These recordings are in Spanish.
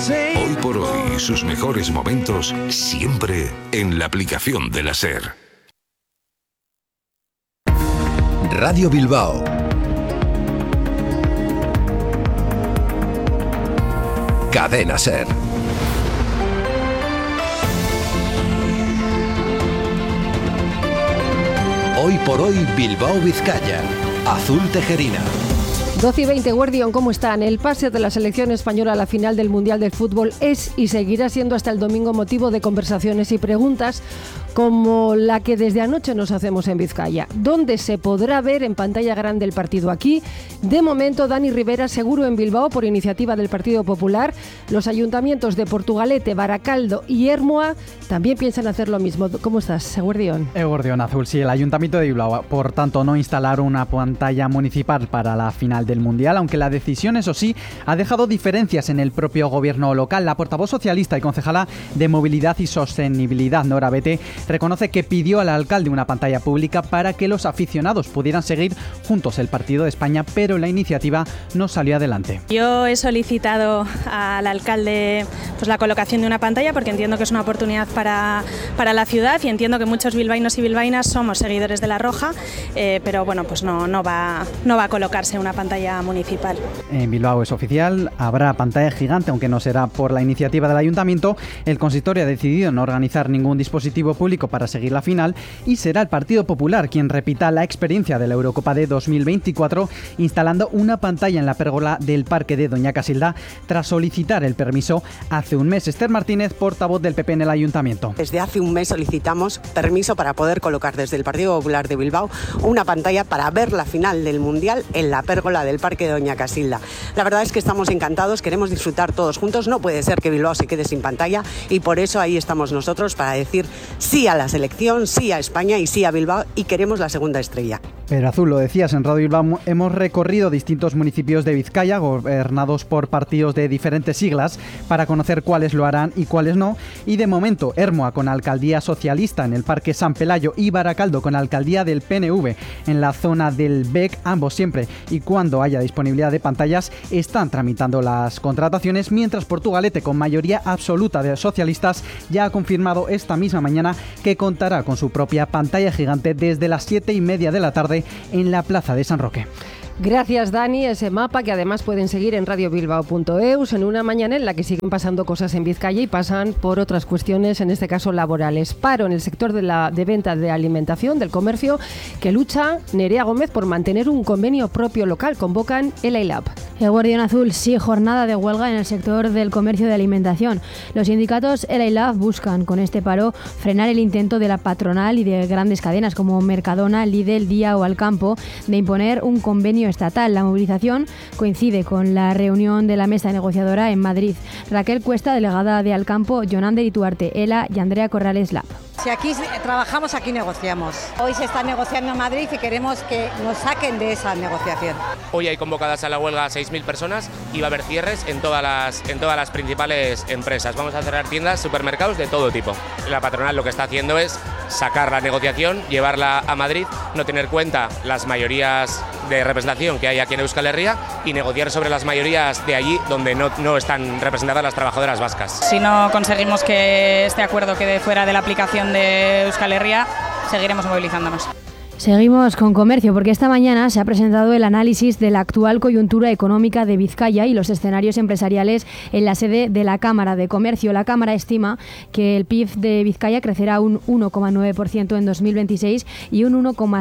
Hoy por hoy, sus mejores momentos siempre en la aplicación de la SER. Radio Bilbao. Cadena SER. Hoy por hoy, Bilbao, Vizcaya. Azul Tejerina. 12:20, Guardión, ¿cómo están? El pase de la selección española a la final del Mundial del Fútbol es y seguirá siendo hasta el domingo motivo de conversaciones y preguntas como la que desde anoche nos hacemos en Vizcaya. ¿Dónde se podrá ver en pantalla grande el partido? Aquí, de momento, Dani Rivera seguro en Bilbao por iniciativa del Partido Popular. Los ayuntamientos de Portugalete, Baracaldo y Ermua también piensan hacer lo mismo. ¿Cómo estás, Guardión? Guardión Azul, sí, el Ayuntamiento de Bilbao, por tanto, no instalar una pantalla municipal para la final del Mundial, aunque la decisión, eso sí, ha dejado diferencias en el propio gobierno local. La portavoz socialista y concejala de Movilidad y Sostenibilidad, Nora Bete, reconoce que pidió al alcalde una pantalla pública para que los aficionados pudieran seguir juntos el partido de España, pero la iniciativa no salió adelante. Yo he solicitado al alcalde la colocación de una pantalla porque entiendo que es una oportunidad para la ciudad y entiendo que muchos bilbaínos y bilbaínas somos seguidores de la Roja, pero bueno, pues no va a colocarse una pantalla municipal. En Bilbao es oficial, habrá pantalla gigante, aunque no será por la iniciativa del ayuntamiento. El consistorio ha decidido no organizar ningún dispositivo público para seguir la final y será el Partido Popular quien repita la experiencia de la Eurocopa de 2024 instalando una pantalla en la pérgola del Parque de Doña Casilda tras solicitar el permiso hace un mes. Esther Martínez, portavoz del PP en el ayuntamiento. Desde hace un mes solicitamos permiso para poder colocar desde el Partido Popular de Bilbao una pantalla para ver la final del Mundial en la pérgola del Parque de Doña Casilda. La verdad es que estamos encantados, queremos disfrutar todos juntos, no puede ser que Bilbao se quede sin pantalla y por eso ahí estamos nosotros para decir sí a la selección, sí a España y sí a Bilbao y queremos la segunda estrella. Pero Azul, lo decías, en Radio Bilbao hemos recorrido distintos municipios de Vizcaya, gobernados por partidos de diferentes siglas, para conocer cuáles lo harán y cuáles no. Y de momento, Ermua con alcaldía socialista en el Parque San Pelayo y Baracaldo con alcaldía del PNV en la zona del BEC, ambos siempre y cuando haya disponibilidad de pantallas, están tramitando las contrataciones, mientras Portugalete, con mayoría absoluta de socialistas, ya ha confirmado esta misma mañana que contará con su propia pantalla gigante desde las 7:30 de la tarde en la Plaza de San Roque. Gracias, Dani. Ese mapa que además pueden seguir en radiobilbao.eus en una mañana en la que siguen pasando cosas en Vizcaya y pasan por otras cuestiones, en este caso laborales. Paro en el sector de venta de alimentación, del comercio, que lucha Nerea Gómez por mantener un convenio propio local. Convocan el ILAB. El Guardián Azul, sí, jornada de huelga en el sector del comercio de alimentación. Los sindicatos El ILAB buscan con este paro frenar el intento de la patronal y de grandes cadenas como Mercadona, Lidl, Día o Alcampo de imponer un convenio estatal. La movilización coincide con la reunión de la mesa negociadora en Madrid. Raquel Cuesta, delegada de Alcampo, Jonander Ituarte, ELA y Andrea Corrales Lab. Si aquí trabajamos, aquí negociamos. Hoy se está negociando en Madrid y queremos que nos saquen de esa negociación. Hoy hay convocadas a la huelga 6.000 personas y va a haber cierres en todas las principales empresas. Vamos a cerrar tiendas, supermercados de todo tipo. La patronal lo que está haciendo es sacar la negociación, llevarla a Madrid, no tener en cuenta las mayorías de representación que hay aquí en Euskal Herria y negociar sobre las mayorías de allí donde no están representadas las trabajadoras vascas. Si no conseguimos que este acuerdo quede fuera de la aplicación de Euskal Herria, seguiremos movilizándonos. Seguimos con comercio porque esta mañana se ha presentado el análisis de la actual coyuntura económica de Vizcaya y los escenarios empresariales en la sede de la Cámara de Comercio. La Cámara estima que el PIB de Vizcaya crecerá un 1,9% en 2026 y un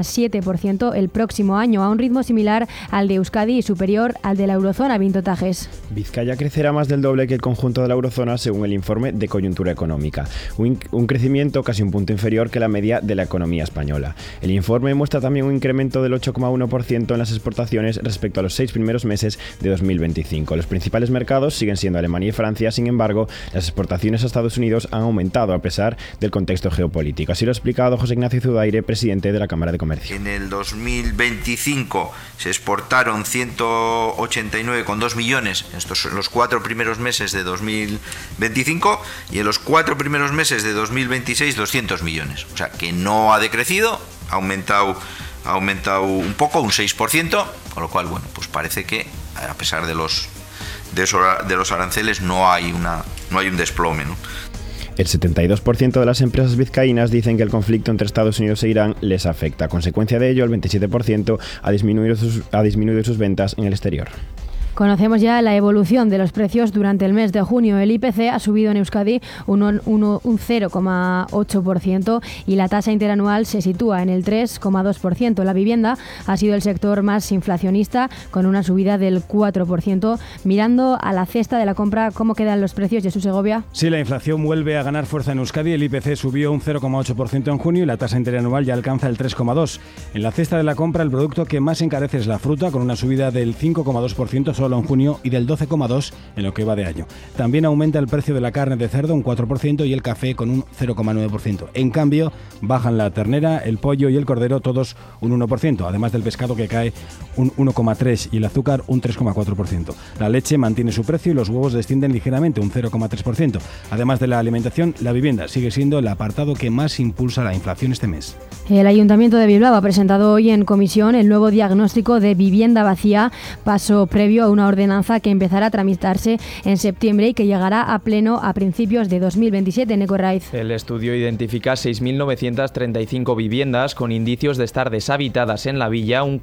1,7% el próximo año, a un ritmo similar al de Euskadi y superior al de la eurozona. Vinto Tajes. Vizcaya crecerá más del doble que el conjunto de la eurozona según el informe de coyuntura económica, un crecimiento casi un punto inferior que la media de la economía española. El informe muestra también un incremento del 8,1% en las exportaciones respecto a los 6 primeros meses de 2025. Los principales mercados siguen siendo Alemania y Francia, sin embargo, las exportaciones a Estados Unidos han aumentado a pesar del contexto geopolítico. Así lo ha explicado José Ignacio Zudaire, presidente de la Cámara de Comercio. En el 2025 se exportaron 189,2 millones, estos son los 4 primeros meses de 2025, y en los 4 primeros meses de 2026 200 millones. O sea, que no ha decrecido, ha aumentado un poco, un 6%, con lo cual, bueno, pues parece que a pesar de de los aranceles no hay un desplome, ¿no? El 72% de las empresas vizcaínas dicen que el conflicto entre Estados Unidos e Irán les afecta. A consecuencia de ello, el 27% ha disminuido sus ventas en el exterior. Conocemos ya la evolución de los precios durante el mes de junio. El IPC ha subido en Euskadi un 0,8% y la tasa interanual se sitúa en el 3,2%. La vivienda ha sido el sector más inflacionista con una subida del 4%. Mirando a la cesta de la compra, ¿cómo quedan los precios, Jesús Segovia? Sí, la inflación vuelve a ganar fuerza en Euskadi. El IPC subió un 0,8% en junio y la tasa interanual ya alcanza el 3,2%. En la cesta de la compra, el producto que más encarece es la fruta, con una subida del 5,2% solo en junio y del 12,2% en lo que va de año. También aumenta el precio de la carne de cerdo un 4% y el café con un 0,9%. En cambio, bajan la ternera, el pollo y el cordero todos un 1%, además del pescado que cae un 1,3% y el azúcar un 3,4%. La leche mantiene su precio y los huevos descienden ligeramente un 0,3%. Además de la alimentación, la vivienda sigue siendo el apartado que más impulsa la inflación este mes. El Ayuntamiento de Bilbao ha presentado hoy en comisión el nuevo diagnóstico de vivienda vacía, paso previo a una ordenanza que empezará a tramitarse en septiembre y que llegará a pleno a principios de 2027. Neco Raiz. El estudio identifica 6.935 viviendas con indicios de estar deshabitadas en la villa, un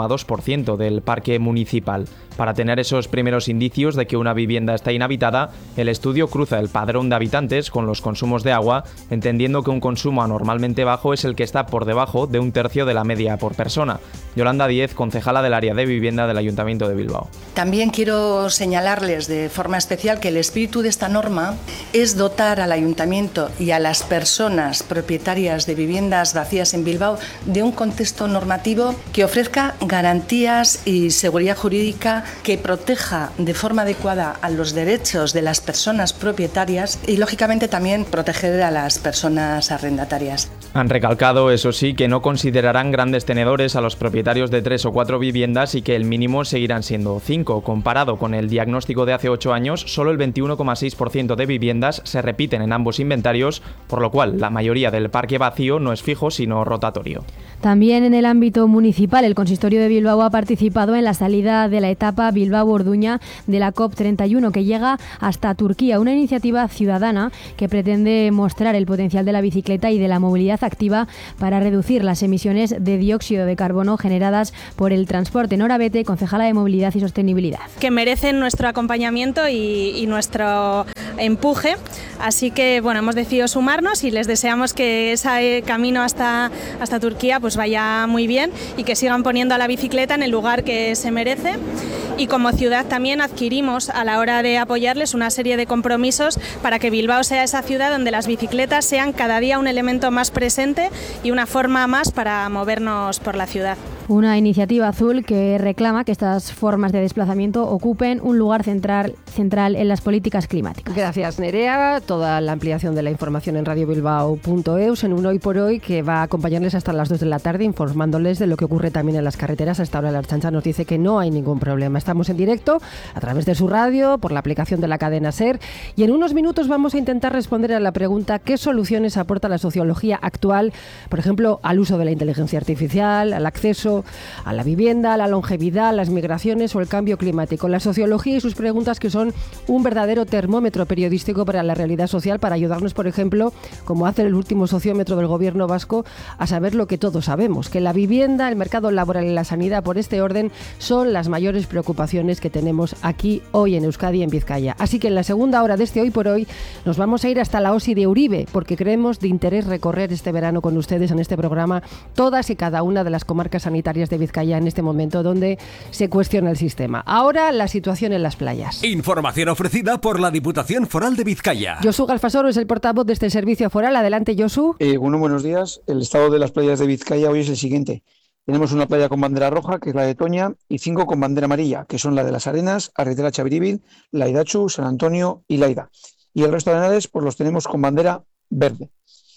4,2% del parque municipal. Para tener esos primeros indicios de que una vivienda está inhabitada, el estudio cruza el padrón de habitantes con los consumos de agua, entendiendo que un consumo anormalmente bajo es el que está por debajo de un tercio de la media por persona. Yolanda Díez, concejala del área de vivienda del Ayuntamiento de Bilbao. También quiero señalarles de forma especial que el espíritu de esta norma es dotar al Ayuntamiento y a las personas propietarias de viviendas vacías en Bilbao de un contexto normativo que ofrezca garantías y seguridad jurídica que proteja de forma adecuada a los derechos de las personas propietarias y, lógicamente, también proteger a las personas arrendatarias. Han recalcado, eso sí, que no considerarán grandes tenedores a los propietarios de 3 o 4 viviendas y que el mínimo seguirán siendo 5. Comparado con el diagnóstico de hace 8 años, solo el 21,6% de viviendas se repiten en ambos inventarios, por lo cual la mayoría del parque vacío no es fijo, sino rotatorio. También en el ámbito municipal, el Consistorio de Bilbao ha participado en la salida de la etapa Bilbao-Orduña de la COP31, que llega hasta Turquía, una iniciativa ciudadana que pretende mostrar el potencial de la bicicleta y de la movilidad activa para reducir las emisiones de dióxido de carbono generadas por el transporte. Nora Bete, concejala de Movilidad y Sostenibilidad. Que merecen nuestro acompañamiento y nuestro empuje, así que bueno, hemos decidido sumarnos y les deseamos que ese camino hasta Turquía pues vaya muy bien y que sigan poniendo a la bicicleta en el lugar que se merece. Y como ciudad también adquirimos a la hora de apoyarles una serie de compromisos para que Bilbao sea esa ciudad donde las bicicletas sean cada día un elemento más presente y una forma más para movernos por la ciudad. Una iniciativa azul que reclama que estas formas de desplazamiento ocupen un lugar central en las políticas climáticas. Gracias, Nerea. Toda la ampliación de la información en radiobilbao.eus en un Hoy por Hoy que va a acompañarles hasta las 2 de la tarde informándoles de lo que ocurre también en las carreteras. Hasta ahora la Ertzaintza nos dice que no hay ningún problema. Estamos en directo a través de su radio, por la aplicación de la cadena SER y en unos minutos vamos a intentar responder a la pregunta ¿qué soluciones aporta la sociología actual, por ejemplo, al uso de la inteligencia artificial, al acceso a la vivienda, a la longevidad, a las migraciones o el cambio climático? La sociología y sus preguntas que son un verdadero termómetro periodístico para la realidad social, para ayudarnos, por ejemplo, como hace el último sociómetro del gobierno vasco, a saber lo que todos sabemos, que la vivienda, el mercado laboral y la sanidad, por este orden, son las mayores preocupaciones que tenemos aquí hoy en Euskadi y en Vizcaya. Así que en la segunda hora de este Hoy por Hoy nos vamos a ir hasta la OSI de Uribe, porque creemos de interés recorrer este verano con ustedes en este programa todas y cada una de las comarcas sanitarias de Vizcaya en este momento donde se cuestiona el sistema. Ahora la situación en las playas. Información ofrecida por la Diputación Foral de Vizcaya. Josu Galfasoro es el portavoz de este servicio foral. Adelante, Josu. Buenos días. El estado de las playas de Vizcaya hoy es el siguiente. Tenemos una playa con bandera roja, que es la de Toña, y 5 con bandera amarilla, que son la de Las Arenas, Arretera Chabiribil, Laidachu, San Antonio y Laida. Y el resto de arenales pues los tenemos con bandera verde.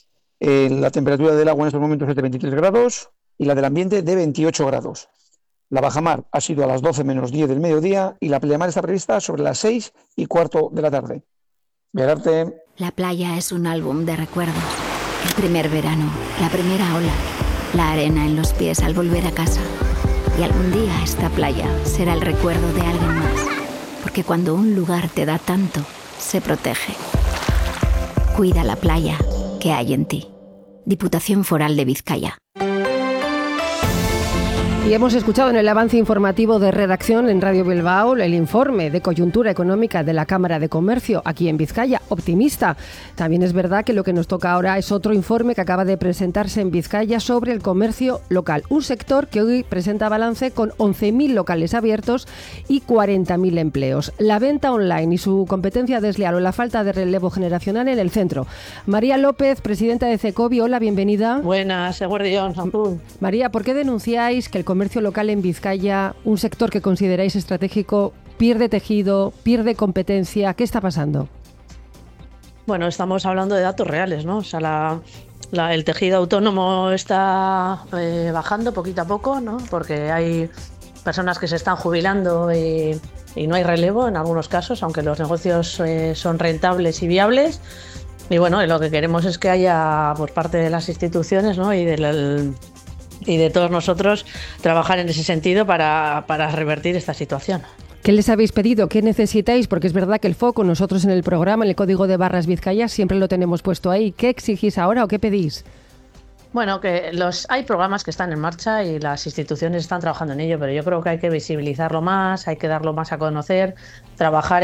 La temperatura del agua en estos momentos es de 23 grados y la del ambiente de 28 grados. La bajamar ha sido a las 12 menos 10 del mediodía y la pleamar está prevista sobre las 6:15 de la tarde. Verarte. La playa es un álbum de recuerdos. El primer verano, la primera ola, la arena en los pies al volver a casa. Y algún día esta playa será el recuerdo de alguien más. Porque cuando un lugar te da tanto, se protege. Cuida la playa que hay en ti. Diputación Foral de Vizcaya. Y hemos escuchado en el avance informativo de redacción en Radio Bilbao el informe de coyuntura económica de la Cámara de Comercio aquí en Vizcaya, optimista. También es verdad que lo que nos toca ahora es otro informe que acaba de presentarse en Vizcaya sobre el comercio local, un sector que hoy presenta balance con 11.000 locales abiertos y 40.000 empleos. La venta online y su competencia desleal o la falta de relevo generacional en el centro. María López, presidenta de CECOBI, hola, bienvenida. Buenas, Eguardión, Sampún. María, ¿por qué denunciáis que el comercio local en Vizcaya, un sector que consideráis estratégico, pierde tejido, pierde competencia? ¿Qué está pasando? Bueno, estamos hablando de datos reales, ¿no? O sea, el tejido autónomo está bajando poquito a poco, ¿no? Porque hay personas que se están jubilando y no hay relevo en algunos casos, aunque los negocios son rentables y viables. Y bueno, lo que queremos es que haya por parte de las instituciones, ¿no? y de todos nosotros trabajar en ese sentido para revertir esta situación. ¿Qué les habéis pedido? ¿Qué necesitáis? Porque es verdad que el foco nosotros en el programa, en el código de barras Vizcaya, siempre lo tenemos puesto ahí. ¿Qué exigís ahora o qué pedís? Bueno, que hay programas que están en marcha y las instituciones están trabajando en ello, pero yo creo que hay que visibilizarlo más, hay que darlo más a conocer, trabajar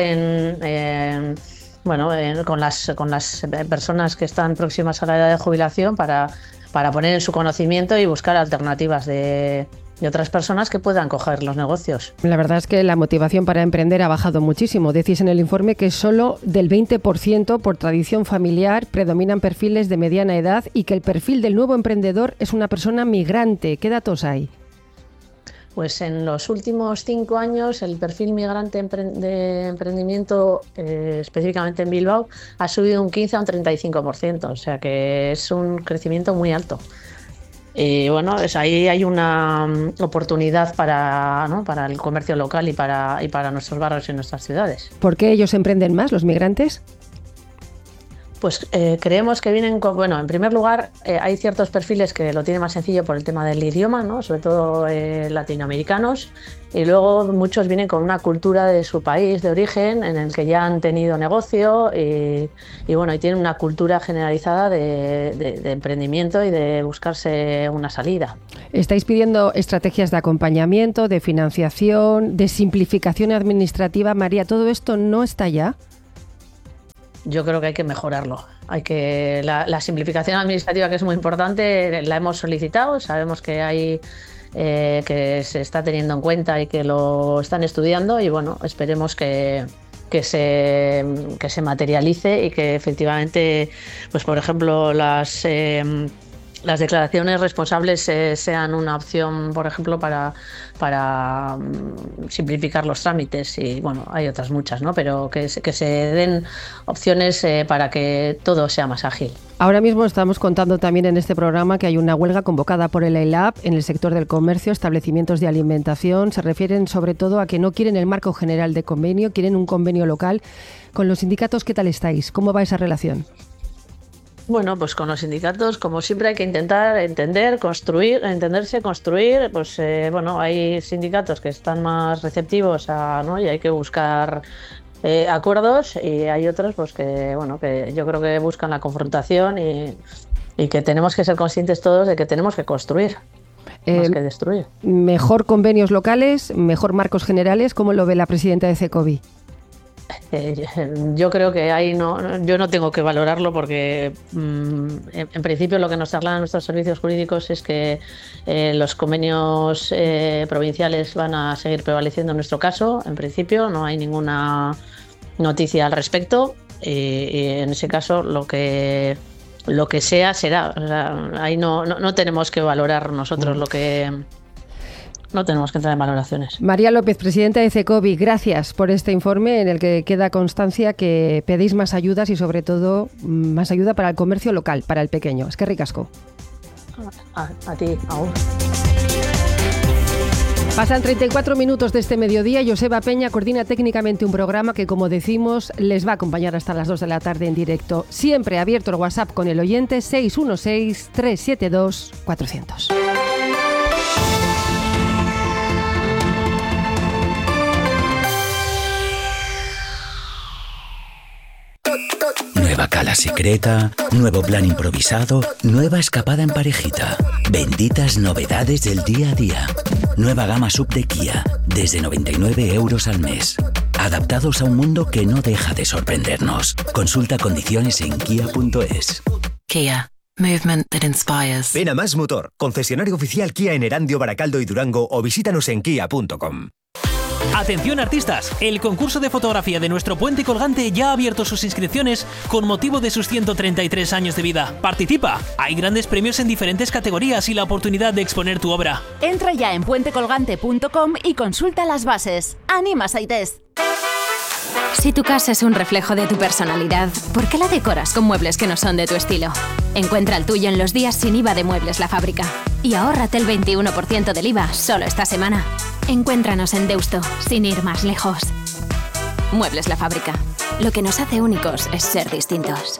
con las personas que están próximas a la edad de jubilación para poner en su conocimiento y buscar alternativas de otras personas que puedan coger los negocios. La verdad es que la motivación para emprender ha bajado muchísimo. Decís en el informe que solo del 20% por tradición familiar predominan perfiles de mediana edad y que el perfil del nuevo emprendedor es una persona migrante. ¿Qué datos hay? Pues en los últimos 5 años el perfil migrante de emprendimiento, específicamente en Bilbao, ha subido un 15 a un 35%, o sea que es un crecimiento muy alto. Y bueno, ahí hay una oportunidad para el comercio local y para nuestros barrios y nuestras ciudades. ¿Por qué ellos emprenden más, los migrantes? Pues creemos que vienen con, en primer lugar, hay ciertos perfiles que lo tienen más sencillo por el tema del idioma, ¿no? Sobre todo latinoamericanos, y luego muchos vienen con una cultura de su país de origen en el que ya han tenido negocio y tienen una cultura generalizada de emprendimiento y de buscarse una salida. Estáis pidiendo estrategias de acompañamiento, de financiación, de simplificación administrativa. María, ¿todo esto no está ya? Yo creo que hay que mejorarlo. La simplificación administrativa, que es muy importante, la hemos solicitado, sabemos que hay que se está teniendo en cuenta y que lo están estudiando y esperemos que se materialice y que efectivamente, pues por ejemplo, las declaraciones responsables sean una opción, por ejemplo, para simplificar los trámites y hay otras muchas, ¿no? Pero que se den opciones para que todo sea más ágil. Ahora mismo estamos contando también en este programa que hay una huelga convocada por el EILAB en el sector del comercio, establecimientos de alimentación. Se refieren sobre todo a que no quieren el marco general de convenio, quieren un convenio local. Con los sindicatos, ¿qué tal estáis? ¿Cómo va esa relación? Bueno, pues con los sindicatos, como siempre, hay que intentar entenderse, construir. Pues hay sindicatos que están más receptivos y hay que buscar acuerdos, y hay otros pues que yo creo que buscan la confrontación y que tenemos que ser conscientes todos de que tenemos que construir más que destruir. Mejor convenios locales, mejor marcos generales. ¿Cómo lo ve la presidenta de CECOBI? Yo creo que ahí yo no tengo que valorarlo porque en principio lo que nos trasladan nuestros servicios jurídicos es que los convenios provinciales van a seguir prevaleciendo en nuestro caso. En principio no hay ninguna noticia al respecto y en ese caso lo que sea será. O sea, ahí no tenemos que valorar nosotros lo que... No tenemos que entrar en valoraciones. María López, presidenta de CECOBI, gracias por este informe en el que queda constancia que pedís más ayudas y sobre todo más ayuda para el comercio local, para el pequeño. Es que ricasco. A ti, aún. Pasan 34 minutos de este mediodía. Joseba Peña coordina técnicamente un programa que, como decimos, les va a acompañar hasta las 2 de la tarde en directo. Siempre abierto el WhatsApp con el oyente 616-372-400. Nueva cala secreta, nuevo plan improvisado, nueva escapada en parejita. Benditas novedades del día a día. Nueva gama sub de Kia, desde 99 € al mes. Adaptados a un mundo que no deja de sorprendernos. Consulta condiciones en kia.es. Kia. Movement that inspires. Ven a Más Motor, concesionario oficial Kia en Erandio, Baracaldo y Durango, o visítanos en kia.com. Atención artistas, el concurso de fotografía de nuestro puente colgante ya ha abierto sus inscripciones con motivo de sus 133 años de vida. ¡Participa! Hay grandes premios en diferentes categorías y la oportunidad de exponer tu obra. Entra ya en puentecolgante.com y consulta las bases. ¡Anima Saitest! Si tu casa es un reflejo de tu personalidad, ¿por qué la decoras con muebles que no son de tu estilo? Encuentra el tuyo en los días sin IVA de Muebles La Fábrica. Y ahórrate el 21% del IVA solo esta semana. Encuéntranos en Deusto, sin ir más lejos. Muebles La Fábrica. Lo que nos hace únicos es ser distintos.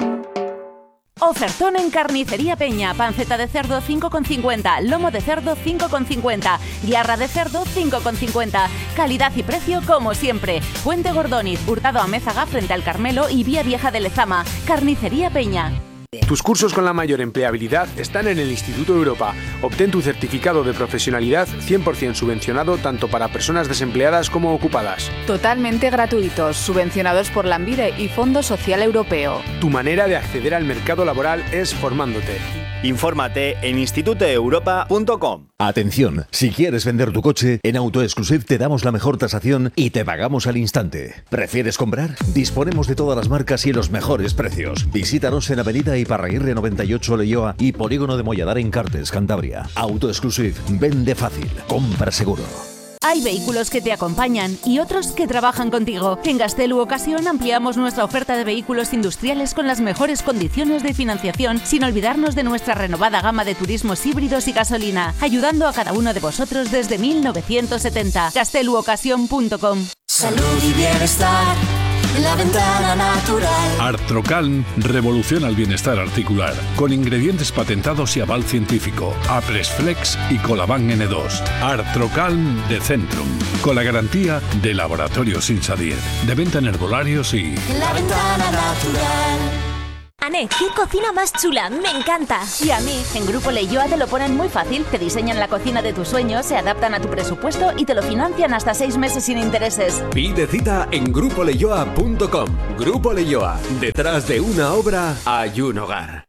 Ofertón en Carnicería Peña. Panceta de cerdo 5,50, lomo de cerdo 5,50, guiarra de cerdo 5,50. Calidad y precio como siempre. Puente Gordóniz, Hurtado Amézaga frente al Carmelo y Vía Vieja de Lezama. Carnicería Peña. Tus cursos con la mayor empleabilidad están en el Instituto Europa. Obtén tu certificado de profesionalidad 100% subvencionado tanto para personas desempleadas como ocupadas. Totalmente gratuitos, subvencionados por la Ambire y Fondo Social Europeo. Tu manera de acceder al mercado laboral es formándote. Infórmate en institutoeuropa.com. Atención, si quieres vender tu coche, en AutoExclusive te damos la mejor tasación y te pagamos al instante. ¿Prefieres comprar? Disponemos de todas las marcas y los mejores precios. Visítanos en Avenida Iparraguirre 98 Leioa y Polígono de Molladar en Cartes, Cantabria. AutoExclusive, vende fácil, compra seguro. Hay vehículos que te acompañan y otros que trabajan contigo. En Gastelu Ocasión ampliamos nuestra oferta de vehículos industriales con las mejores condiciones de financiación, sin olvidarnos de nuestra renovada gama de turismos híbridos y gasolina, ayudando a cada uno de vosotros desde 1970. gasteluocasión.com. Salud y bienestar. La ventana natural. Artrocalm revoluciona el bienestar articular con ingredientes patentados y aval científico. Apresflex y Colaban N2. Artrocalm de Centrum, con la garantía de Laboratorios Insadir, de venta en herbolarios y... La ventana natural. Ané, ¿qué cocina más chula? ¡Me encanta! Y a mí, en Grupo Leioa te lo ponen muy fácil. Te diseñan la cocina de tus sueños, se adaptan a tu presupuesto y te lo financian hasta 6 meses sin intereses. Pide cita en grupoleioa.com. Grupo Leioa. Detrás de una obra hay un hogar.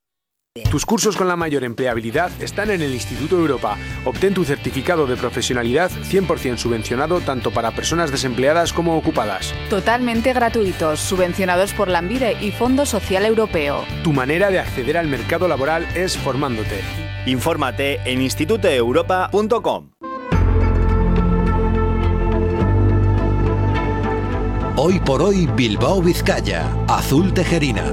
Tus cursos con la mayor empleabilidad están en el Instituto Europa. Obtén tu certificado de profesionalidad 100% subvencionado tanto para personas desempleadas como ocupadas. Totalmente gratuitos, subvencionados por la Ambire y Fondo Social Europeo. Tu manera de acceder al mercado laboral es formándote. Infórmate en institutoeuropa.com. Hoy por hoy Bilbao Vizcaya, Azul Tejerina.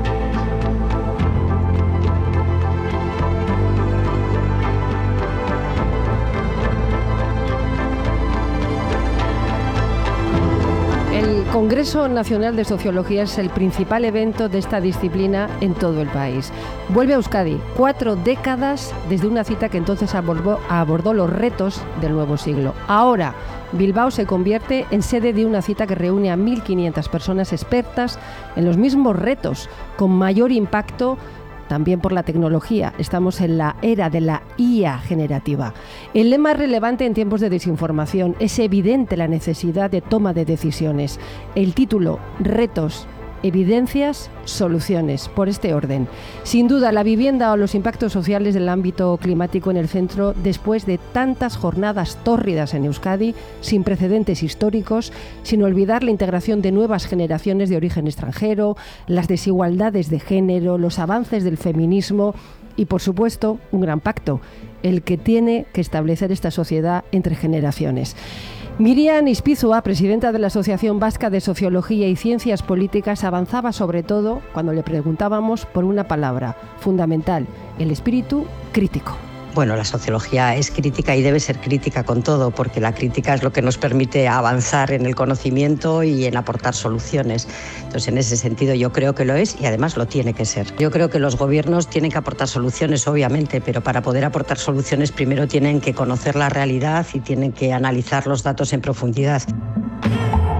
El Congreso Nacional de Sociología es el principal evento de esta disciplina en todo el país. Vuelve a Euskadi 4 décadas desde una cita que entonces abordó los retos del nuevo siglo. Ahora, Bilbao se convierte en sede de una cita que reúne a 1.500 personas expertas en los mismos retos, con mayor impacto también por la tecnología. Estamos en la era de la IA generativa. El lema es relevante en tiempos de desinformación. Es evidente la necesidad de toma de decisiones. El título, Retos, Evidencias, Soluciones, por este orden. Sin duda, la vivienda o los impactos sociales del ámbito climático en el centro, después de tantas jornadas tórridas en Euskadi, sin precedentes históricos, sin olvidar la integración de nuevas generaciones de origen extranjero, las desigualdades de género, los avances del feminismo y, por supuesto, un gran pacto, el que tiene que establecer esta sociedad entre generaciones. Miriam Ispizua, presidenta de la Asociación Vasca de Sociología y Ciencias Políticas, avanzaba sobre todo cuando le preguntábamos por una palabra fundamental, el espíritu crítico. Bueno, la sociología es crítica y debe ser crítica con todo, porque la crítica es lo que nos permite avanzar en el conocimiento y en aportar soluciones. Entonces, en ese sentido yo creo que lo es y además lo tiene que ser. Yo creo que los gobiernos tienen que aportar soluciones, obviamente, pero para poder aportar soluciones primero tienen que conocer la realidad y tienen que analizar los datos en profundidad.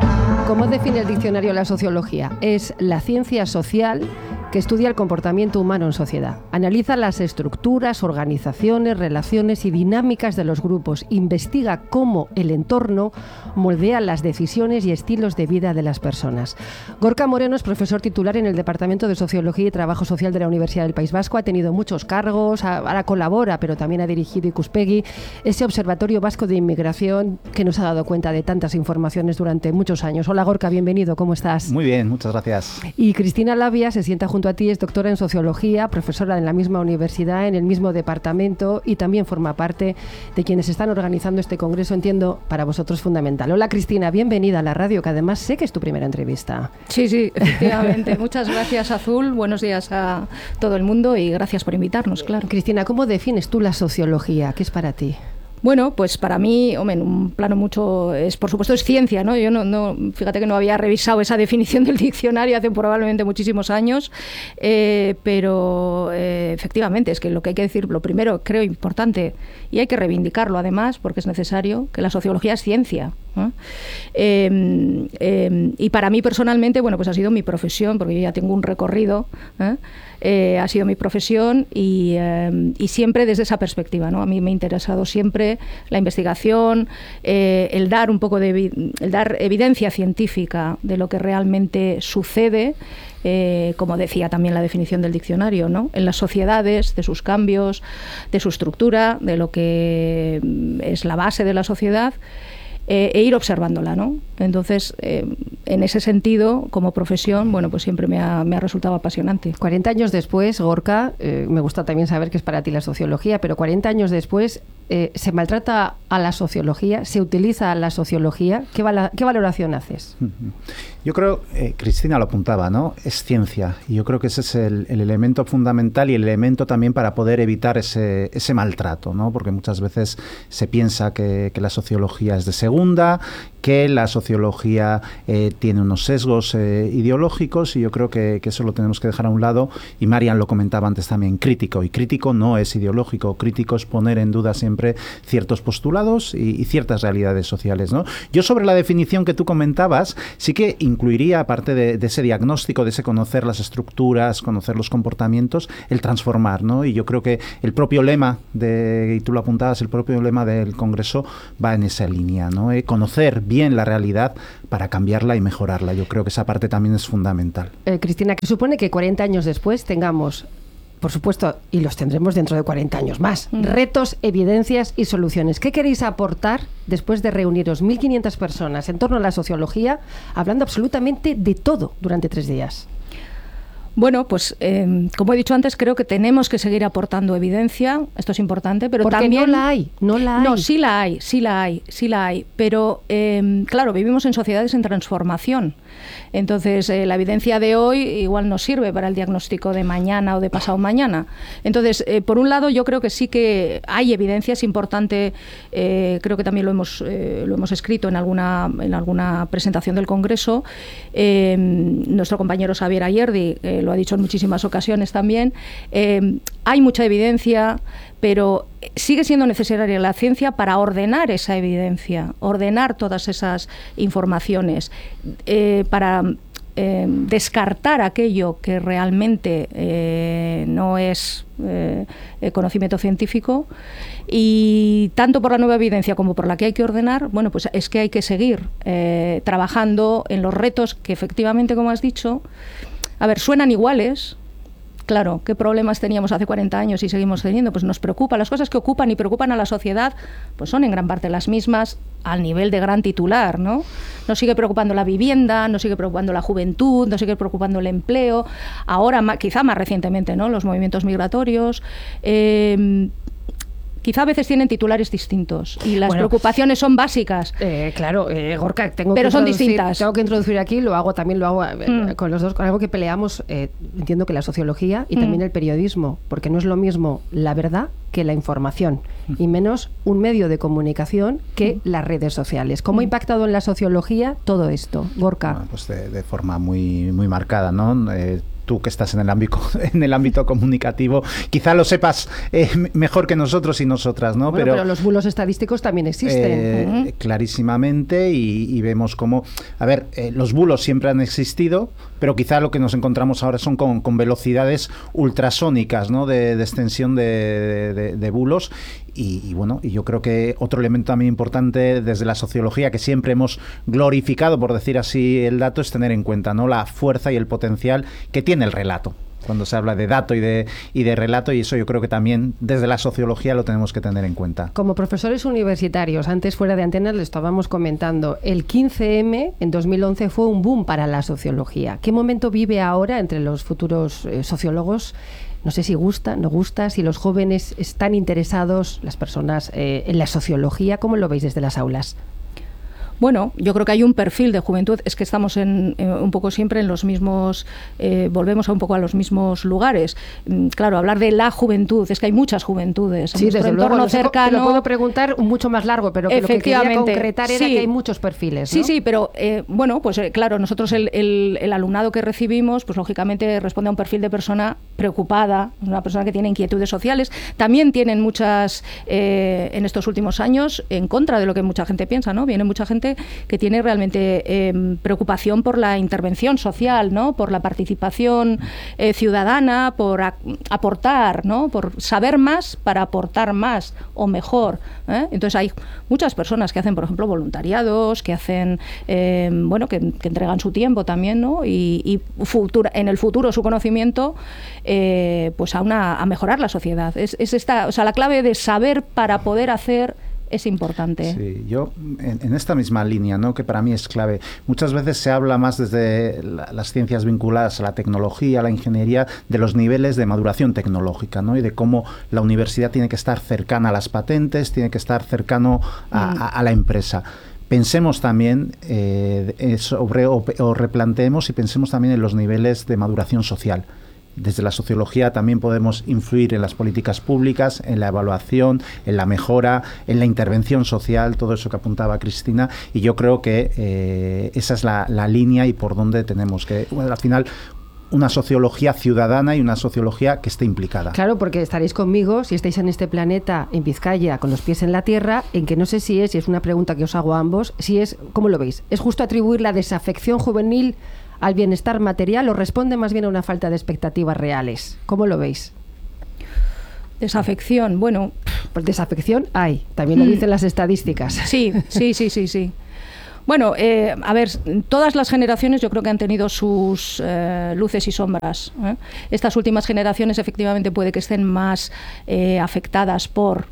¿Cómo define el diccionario la sociología? Es la ciencia social que estudia el comportamiento humano en sociedad. Analiza las estructuras, organizaciones, relaciones y dinámicas de los grupos. Investiga cómo el entorno moldea las decisiones y estilos de vida de las personas. Gorka Moreno es profesor titular en el Departamento de Sociología y Trabajo Social de la Universidad del País Vasco. Ha tenido muchos cargos, ahora colabora, pero también ha dirigido Ikuspegi, ese Observatorio Vasco de Inmigración que nos ha dado cuenta de tantas informaciones durante muchos años. Hola Gorka, bienvenido, ¿cómo estás? Muy bien, muchas gracias. Y Cristina Labia se sienta junto a ti, es doctora en Sociología, profesora en la misma universidad, en el mismo departamento y también forma parte de quienes están organizando este congreso, entiendo, para vosotros fundamental. Hola Cristina, bienvenida a la radio, que además sé que es tu primera entrevista. Sí, efectivamente. Muchas gracias, Azul. Buenos días a todo el mundo y gracias por invitarnos, claro. Cristina, ¿cómo defines tú la sociología? ¿Qué es para ti? Bueno, pues para mí, hombre, en un plano mucho, por supuesto es ciencia, ¿no? Yo no, fíjate que no había revisado esa definición del diccionario hace probablemente muchísimos años, pero efectivamente es que lo que hay que decir, lo primero creo importante, y hay que reivindicarlo además, porque es necesario, que la sociología es ciencia, ¿no? Y para mí personalmente, bueno, pues ha sido mi profesión, porque yo ya tengo un recorrido, ha sido mi profesión y siempre desde esa perspectiva, ¿no? A mí me ha interesado siempre la investigación, el dar un poco el dar evidencia científica de lo que realmente sucede, como decía también la definición del diccionario, ¿no? En las sociedades, de sus cambios, de su estructura, de lo que es la base de la sociedad. E ir observándola, ¿no? Entonces, en ese sentido, como profesión, bueno, pues siempre me ha resultado apasionante. 40 años después, Gorka, me gusta también saber que es para ti la sociología, pero 40 años después, ¿se maltrata a la sociología? ¿Se utiliza a la sociología? ¿Qué valoración haces? Yo creo, Cristina lo apuntaba, ¿no? Es ciencia, y yo creo que ese es el elemento fundamental y el elemento también para poder evitar ese maltrato, ¿no? Porque muchas veces se piensa que la sociología es de segunda, que la sociología tiene unos sesgos ideológicos, y yo creo que eso lo tenemos que dejar a un lado, y Marian lo comentaba antes también, crítico, y crítico no es ideológico, crítico es poner en duda siempre ciertos postulados y ciertas realidades sociales, ¿no? Yo sobre la definición que tú comentabas, sí que incluiría, aparte de ese diagnóstico, de ese conocer las estructuras, conocer los comportamientos, el transformar, ¿no? Y yo creo que el propio lema, y tú lo apuntabas, el propio lema del Congreso va en esa línea, ¿no? Conocer bien la realidad para cambiarla y mejorarla. Yo creo que esa parte también es fundamental. Cristina, que supone que 40 años después tengamos, por supuesto, y los tendremos dentro de 40 años más, retos, evidencias y soluciones. ¿Qué queréis aportar después de reuniros 1.500 personas en torno a la sociología, hablando absolutamente de todo durante 3 días? Bueno, pues como he dicho antes, creo que tenemos que seguir aportando evidencia, esto es importante, pero porque también... no la hay. No, sí la hay, pero claro, vivimos en sociedades en transformación. Entonces, la evidencia de hoy igual no sirve para el diagnóstico de mañana o de pasado mañana. Entonces, por un lado, yo creo que sí que hay evidencia, es importante, creo que también lo hemos escrito en alguna presentación del Congreso. Nuestro compañero Xavier Ayerdi lo ha dicho en muchísimas ocasiones también. Hay mucha evidencia, pero sigue siendo necesaria la ciencia para ordenar esa evidencia, ordenar todas esas informaciones, para descartar aquello que realmente no es conocimiento científico, y tanto por la nueva evidencia como por la que hay que ordenar, bueno, pues es que hay que seguir trabajando en los retos que efectivamente, como has dicho, a ver, suenan iguales. Claro, ¿qué problemas teníamos hace 40 años y seguimos teniendo? Pues nos preocupa. Las cosas que ocupan y preocupan a la sociedad pues son en gran parte las mismas al nivel de gran titular, ¿no? Nos sigue preocupando la vivienda, nos sigue preocupando la juventud, nos sigue preocupando el empleo. Ahora, quizá más recientemente, ¿no? Los movimientos migratorios. Quizá a veces tienen titulares distintos y las preocupaciones son básicas. Claro, Gorka, pero son distintas. Tengo que introducir aquí, lo hago con los dos, con algo que peleamos, entiendo que la sociología y también el periodismo, porque no es lo mismo la verdad que la información, y menos un medio de comunicación que las redes sociales. ¿Cómo ha impactado en la sociología todo esto, Gorka? Bueno, pues de forma muy, muy marcada, ¿no? tú que estás en el ámbito comunicativo, quizá lo sepas mejor que nosotros y nosotras, ¿no? Bueno, pero los bulos estadísticos también existen. Clarísimamente, y vemos cómo, los bulos siempre han existido, pero quizá lo que nos encontramos ahora son con velocidades ultrasónicas, ¿no? de extensión de bulos. Y bueno, y yo creo que otro elemento también importante desde la sociología, que siempre hemos glorificado, por decir así, el dato, es tener en cuenta, ¿no?, la fuerza y el potencial que tiene el relato, cuando se habla de dato y de relato, y eso yo creo que también desde la sociología lo tenemos que tener en cuenta. Como profesores universitarios, antes fuera de antenas le estábamos comentando, el 15M en 2011 fue un boom para la sociología. ¿Qué momento vive ahora entre los futuros sociólogos? No sé si gusta, no gusta, si los jóvenes están interesados, las personas, en la sociología. ¿Cómo lo veis desde las aulas? Bueno, yo creo que hay un perfil de juventud, es que estamos un poco siempre en los mismos, volvemos un poco a los mismos lugares. Claro, hablar de la juventud, es que hay muchas juventudes. Sí, desde luego, cercano, te lo puedo preguntar mucho más largo, pero que lo que quería concretar era que hay muchos perfiles, ¿no? Sí, pero bueno, pues claro, nosotros el alumnado que recibimos, pues lógicamente responde a un perfil de persona preocupada, una persona que tiene inquietudes sociales. También tienen muchas, en estos últimos años, en contra de lo que mucha gente piensa, ¿no? Viene mucha gente que tiene realmente preocupación por la intervención social, ¿no?, por la participación ciudadana, por aportar, ¿no?, por saber más para aportar más o mejor, ¿eh? Entonces hay muchas personas que hacen, por ejemplo, voluntariados, que hacen, bueno, que entregan su tiempo también, ¿no?, y en el futuro su conocimiento, pues a mejorar la sociedad. Es esta, o sea, la clave de saber para poder hacer es importante. Sí, yo en esta misma línea, ¿no?, que para mí es clave. Muchas veces se habla más desde las ciencias vinculadas a la tecnología, a la ingeniería, de los niveles de maduración tecnológica, ¿no?, y de cómo la universidad tiene que estar cercana a las patentes, tiene que estar cercano a la empresa. Pensemos también o replanteemos y pensemos también en los niveles de maduración social. Desde la sociología también podemos influir en las políticas públicas, en la evaluación, en la mejora, en la intervención social, todo eso que apuntaba Cristina, y yo creo que esa es la línea y por donde tenemos que, bueno, al final, una sociología ciudadana y una sociología que esté implicada. Claro, porque estaréis conmigo, si estáis en este planeta, en Vizcaya, con los pies en la tierra, en que no sé si es una pregunta que os hago a ambos, si es, ¿cómo lo veis? ¿Es justo atribuir la desafección juvenil al bienestar material o responde más bien a una falta de expectativas reales? ¿Cómo lo veis? Desafección, bueno... Pues desafección hay, también lo dicen las estadísticas. Sí. Bueno, a ver, todas las generaciones yo creo que han tenido sus luces y sombras, ¿eh? Estas últimas generaciones efectivamente puede que estén más afectadas por...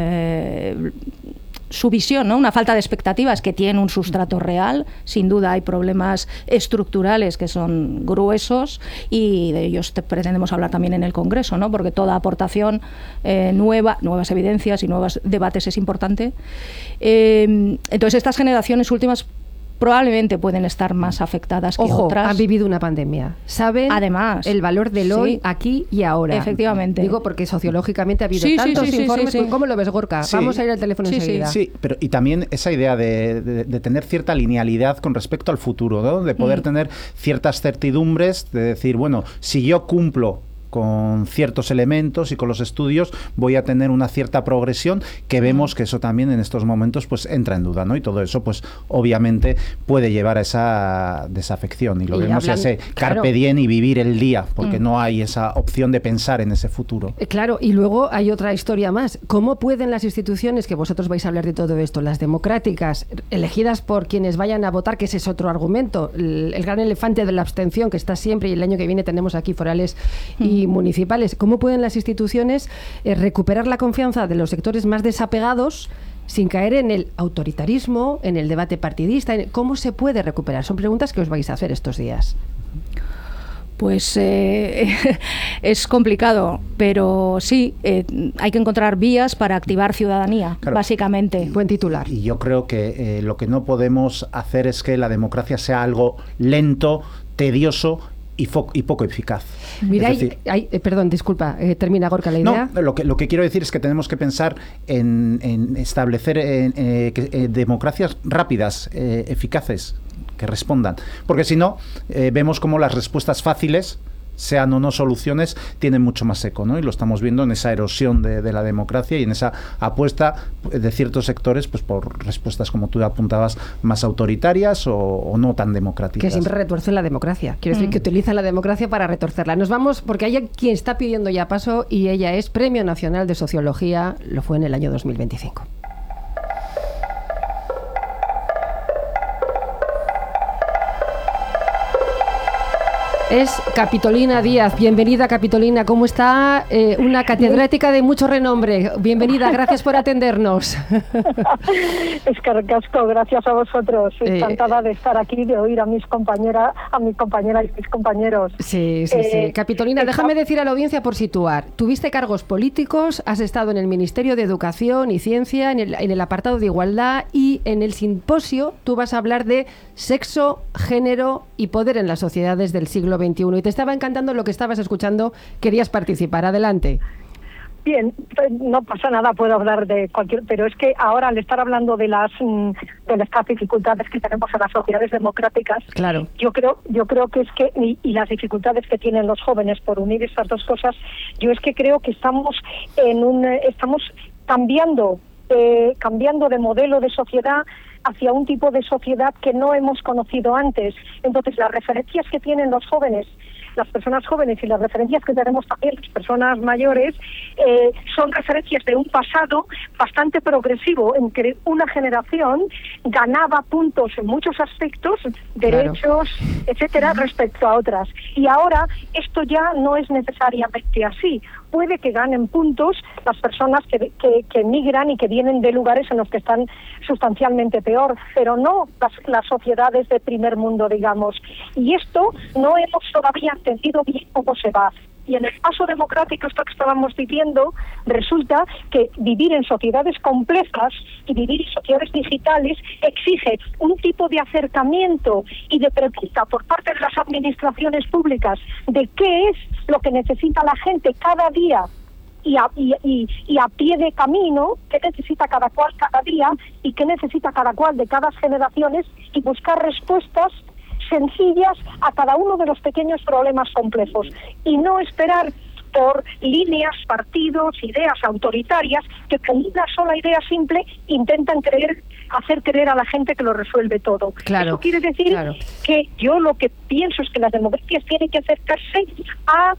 su visión, ¿no?, una falta de expectativas que tiene un sustrato real. Sin duda hay problemas estructurales que son gruesos y de ellos pretendemos hablar también en el Congreso, ¿no?, porque toda aportación nuevas evidencias y nuevos debates es importante. Entonces estas generaciones últimas probablemente pueden estar más afectadas que otras. Han vivido una pandemia. Saben además el valor del hoy, aquí y ahora. Efectivamente. Digo porque sociológicamente ha habido tantos informes. Sí. ¿Cómo lo ves, Gorka? Sí. Vamos a ir al teléfono enseguida. Sí, pero y también esa idea de tener cierta linealidad con respecto al futuro, ¿no?, de poder tener ciertas certidumbres, de decir, bueno, si yo cumplo con ciertos elementos y con los estudios voy a tener una cierta progresión, que vemos que eso también en estos momentos pues entra en duda, ¿no? Y todo eso pues obviamente puede llevar a esa desafección y lo vemos ya sé, carpe diem y vivir el día, porque no hay esa opción de pensar en ese futuro. Claro, y luego hay otra historia más. ¿Cómo pueden las instituciones, que vosotros vais a hablar de todo esto, las democráticas, elegidas por quienes vayan a votar, que ese es otro argumento, el gran elefante de la abstención que está siempre, y el año que viene tenemos aquí forales y municipales, cómo pueden las instituciones recuperar la confianza de los sectores más desapegados sin caer en el autoritarismo, en el debate partidista? ¿Cómo se puede recuperar? Son preguntas que os vais a hacer estos días. Pues es complicado, pero sí, hay que encontrar vías para activar ciudadanía, claro, básicamente. Buen titular. Y yo creo que lo que no podemos hacer es que la democracia sea algo lento, tedioso y poco eficaz. Mira, perdón, disculpa, termina, Gorka, la idea. No, lo que quiero decir es que tenemos que pensar en establecer democracias rápidas, eficaces, que respondan. Porque si no, vemos como las respuestas fáciles sean o no soluciones, tienen mucho más eco, ¿no? Y lo estamos viendo en esa erosión de la democracia y en esa apuesta de ciertos sectores pues por respuestas, como tú apuntabas, más autoritarias o no tan democráticas. Que siempre retuercen la democracia. Quiero decir, que utilizan la democracia para retorcerla. Nos vamos, porque hay quien está pidiendo ya paso, y ella es Premio Nacional de Sociología, lo fue en el año 2025. Es Capitolina Díaz. Bienvenida, Capitolina. ¿Cómo está? Una catedrática de mucho renombre. Bienvenida, gracias por atendernos. Es que ricasco, gracias a vosotros. Encantada de estar aquí, de oír a mis compañeras y mis compañeros. Sí. Capitolina, déjame decir a la audiencia por situar. Tuviste cargos políticos, has estado en el Ministerio de Educación y Ciencia, en el apartado de Igualdad, y en el simposio tú vas a hablar de sexo, género y poder en las sociedades del siglo XXI. Y te estaba encantando lo que estabas escuchando, querías participar. Adelante. Bien, no pasa nada, puedo hablar de cualquier, pero es que ahora al estar hablando de estas dificultades que tenemos en las sociedades democráticas, claro, yo creo que es que y las dificultades que tienen los jóvenes por unir estas dos cosas, yo es que creo que estamos cambiando de modelo de sociedad hacia un tipo de sociedad que no hemos conocido antes. Entonces, las referencias que tienen los jóvenes, las personas jóvenes, y las referencias que tenemos también las personas mayores, son referencias de un pasado bastante progresivo, en que una generación ganaba puntos en muchos aspectos, derechos, etcétera, respecto a otras. Y ahora esto ya no es necesariamente así. Puede que ganen puntos las personas que emigran y que vienen de lugares en los que están sustancialmente peor, pero no las sociedades de primer mundo, digamos. Y esto no hemos todavía entendido bien cómo se va. Y en el paso democrático, esto que estábamos diciendo, resulta que vivir en sociedades complejas y vivir en sociedades digitales exige un tipo de acercamiento y de pregunta por parte de las administraciones públicas de qué es lo que necesita la gente cada día y a pie de camino, qué necesita cada cual cada día y qué necesita cada cual de cada generaciones, y buscar respuestas sencillas a cada uno de los pequeños problemas complejos, y no esperar por líneas, partidos, ideas autoritarias que con una sola idea simple intentan hacer creer a la gente que lo resuelve todo. Claro, eso quiere decir que yo lo que pienso es que las democracias tienen que acercarse a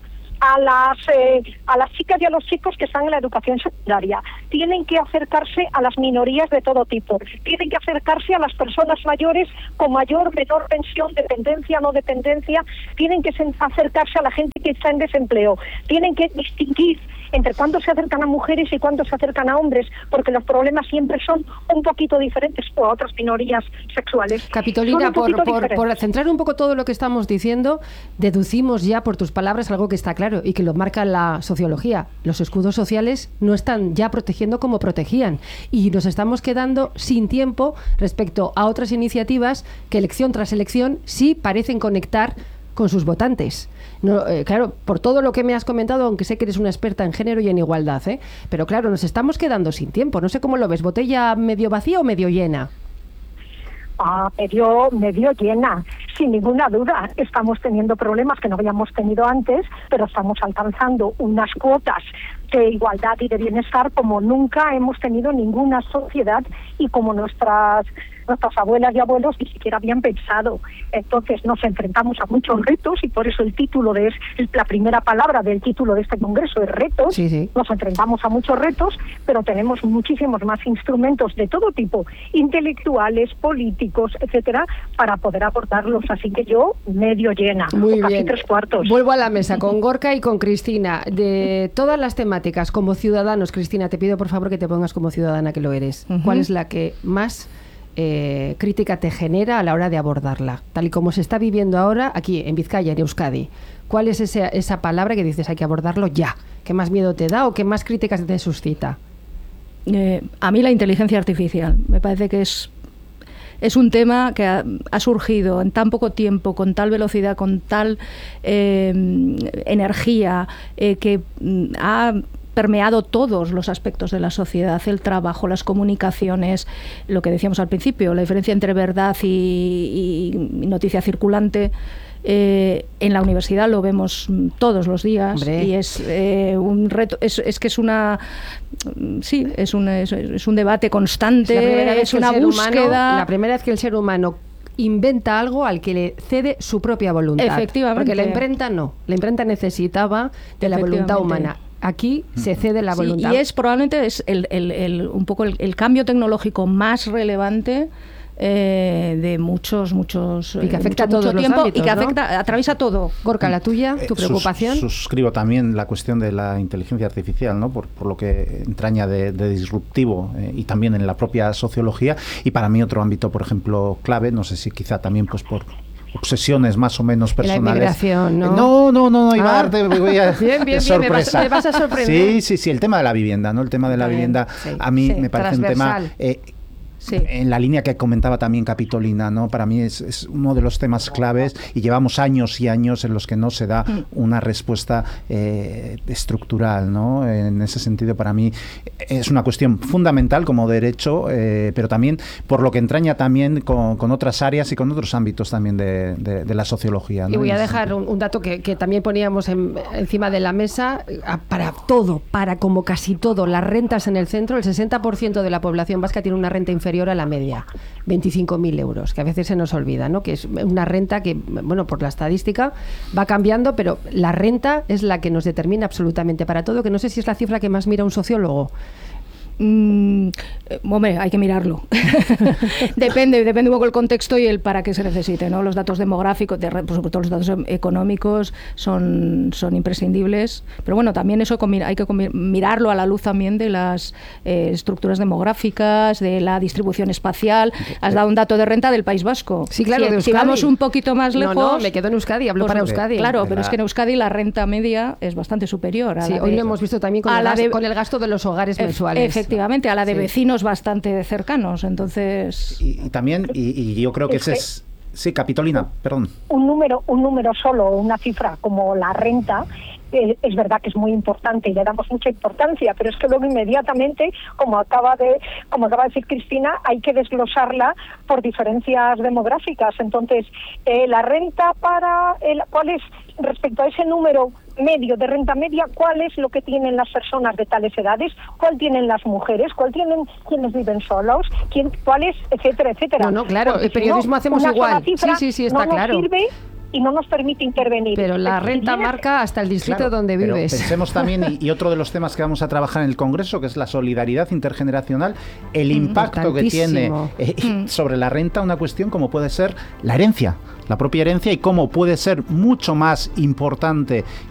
las chicas y a los chicos que están en la educación secundaria, tienen que acercarse a las minorías de todo tipo, tienen que acercarse a las personas mayores con mayor, menor pensión, dependencia, no dependencia, tienen que acercarse a la gente que está en desempleo, tienen que distinguir entre cuándo se acercan a mujeres y cuándo se acercan a hombres, porque los problemas siempre son un poquito diferentes, o a otras minorías sexuales. Capitolina, por centrar un poco todo lo que estamos diciendo, deducimos ya por tus palabras algo que está claro y que lo marca la sociología. Los escudos sociales no están ya protegiendo como protegían, y nos estamos quedando sin tiempo respecto a otras iniciativas que elección tras elección sí parecen conectar con sus votantes. No, claro, por todo lo que me has comentado, aunque sé que eres una experta en género y en igualdad, pero claro, nos estamos quedando sin tiempo. No sé cómo lo ves, ¿botella medio vacía o medio llena? Medio llena, sin ninguna duda. Estamos teniendo problemas que no habíamos tenido antes, pero estamos alcanzando unas cuotas de igualdad y de bienestar como nunca hemos tenido ninguna sociedad, y como nuestras abuelas y abuelos ni siquiera habían pensado. Entonces nos enfrentamos a muchos retos, y por eso el título la primera palabra del título de este congreso es retos. Sí. Nos enfrentamos a muchos retos, pero tenemos muchísimos más instrumentos de todo tipo, intelectuales, políticos, etcétera, para poder abordarlos. Así que yo medio llena, muy casi bien. 3/4. Vuelvo a la mesa con Gorka y con Cristina. De todas las temáticas, como ciudadanos, Cristina, te pido por favor que te pongas como ciudadana que lo eres. ¿Cuál es la que más crítica te genera a la hora de abordarla, tal y como se está viviendo ahora aquí en Vizcaya, en Euskadi? ¿Cuál es esa palabra que dices hay que abordarlo ya? ¿Qué más miedo te da o qué más críticas te suscita? A mí la inteligencia artificial me parece que es un tema que ha surgido en tan poco tiempo, con tal velocidad, con tal energía, que ha permeado todos los aspectos de la sociedad, el trabajo, las comunicaciones, lo que decíamos al principio, la diferencia entre verdad y noticia circulante. En la universidad lo vemos todos los días. Hombre. Y es un reto, es que es una... Sí, es un debate constante, es una búsqueda. La primera vez que el ser humano inventa algo al que le cede su propia voluntad. Efectivamente. Porque la imprenta no. La imprenta necesitaba de la voluntad humana. Aquí se cede la voluntad. Y probablemente es un poco el cambio tecnológico más relevante de muchos y que afecta a todos los tiempo, ámbitos, y que ¿no? atraviesa todo. Gorka, la tuya, tu preocupación. Suscribo también la cuestión de la inteligencia artificial, ¿no? Por lo que entraña de disruptivo y también en la propia sociología. Y para mí otro ámbito, por ejemplo, clave, no sé si quizá también pues por obsesiones más o menos personales. La inmigración, ¿no? No, iba a darte bien, sorpresa. me vas a sorprender. Sí, el tema de la vivienda, ¿no? El tema de la vivienda a mí me parece un tema... Sí. En la línea que comentaba también Capitolina, ¿no? Para mí es uno de los temas claves y llevamos años y años en los que no se da una respuesta estructural, ¿no? En ese sentido, para mí es una cuestión fundamental como derecho, pero también por lo que entraña también con otras áreas y con otros ámbitos también de la sociología, ¿no? Y voy a dejar un dato que también poníamos encima de la mesa, para como casi todo, las rentas en el centro, el 60% de la población vasca tiene una renta inferior a la media, 25.000 euros, que a veces se nos olvida, ¿no? Que es una renta que, bueno, por la estadística va cambiando, pero la renta es la que nos determina absolutamente para todo, que no sé si es la cifra que más mira un sociólogo. Hombre, hay que mirarlo. depende un poco el contexto y el para qué se necesite, ¿no? Los datos demográficos, por supuesto los datos económicos son imprescindibles, pero bueno, también eso hay que mirarlo a la luz también de las estructuras demográficas, de la distribución espacial. Has dado un dato de renta del País Vasco. Sí, claro, de Euskadi. Si vamos un poquito más lejos... No, me quedo en Euskadi, hablo para Euskadi. Claro, pero es que en Euskadi la renta media es bastante superior. Sí, hoy lo hemos visto también con el gasto de los hogares mensuales. Efectivamente, a la de vecinos bastante cercanos, entonces... Y también, y yo creo que ese es... Sí, Capitolina, perdón. Un número solo, una cifra como la renta, es verdad que es muy importante y le damos mucha importancia, pero es que luego inmediatamente, como acaba de decir Cristina, hay que desglosarla por diferencias demográficas. Entonces, la renta ¿cuál es respecto a ese número medio de renta media? ¿Cuál es lo que tienen las personas de tales edades? ¿Cuál tienen las mujeres? ¿Cuál tienen quienes viven solos? ¿Cuál es? Etcétera, etcétera. No, claro, porque el periodismo hacemos igual. Sí, está claro. No nos sirve y no nos permite intervenir. Pero la renta marca hasta el distrito donde vives. Pero pensemos también, y otro de los temas que vamos a trabajar en el Congreso, que es la solidaridad intergeneracional, el impacto que tiene sobre la renta una cuestión como puede ser la herencia, la propia herencia, y cómo puede ser mucho más importante